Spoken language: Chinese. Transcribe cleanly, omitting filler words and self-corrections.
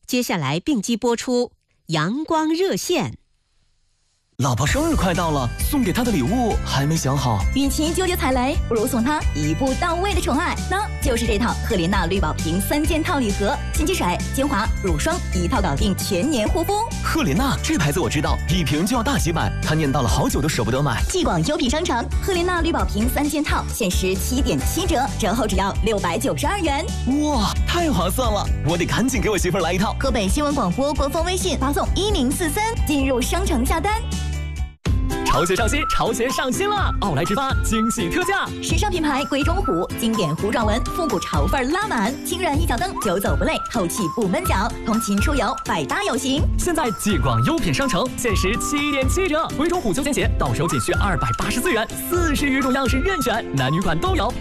接下来并机播出阳光热线。 老婆生日快到了，送给她的礼物还没想好。 与其纠结踩雷，不如送她一步到位的宠爱，那就是这套赫莲娜绿宝瓶3件套礼盒，洗洁水、精华、乳霜一套搞定，全年护肤。 赫莲娜这牌子我知道，1瓶就要大几百，她念叨了好久都舍不得买。 继广优品商城，赫莲娜绿宝瓶3件套限时7.7折，折后只要692元。 哇，太划算了！我得赶紧给我媳妇儿来一套。 河北新闻广播官方微信发送1043进入商城下单。 潮鞋上新，潮鞋上新了！奥莱直发惊喜特价， 时尚品牌鬼冢虎，经典弧状纹，复古潮范拉满，轻软一脚蹬，久走不累，透气不闷脚，通勤出游百搭有型。 现在继广优品商城限时7.7折，鬼冢虎休闲鞋到手仅需284元，40余种样式任选，男女款都有，